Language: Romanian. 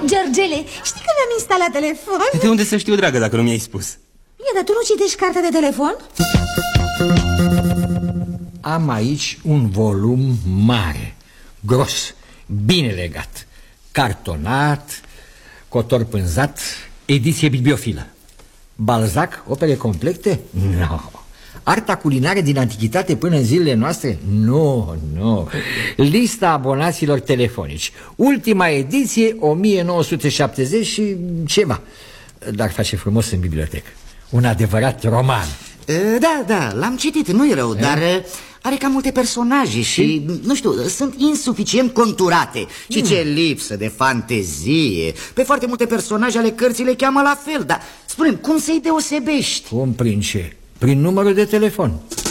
Georgele, știi că mi-am instalat telefon? De unde să știu, dragă, dacă nu mi-ai spus? Ia, dar tu nu citești cartea de telefon? Am aici un volum mare, gros, bine legat, cartonat, cotor pânzat, ediție bibliofilă. Balzac, opere complete? No. Arta culinară din antichitate până în zilele noastre? Nu, nu. Lista abonaților telefonici. Ultima ediție, 1970 și ceva. Dar face frumos în bibliotecă. Un adevărat roman. Da, l-am citit, nu-i rău, dar are cam multe personaje și, nu știu, sunt insuficient conturate. Și ce lipsă de fantezie. Pe foarte multe personaje ale cărții le cheamă la fel, dar spune-mi, cum să-i deosebești? Cum, prin ce? Prin numărul de telefon.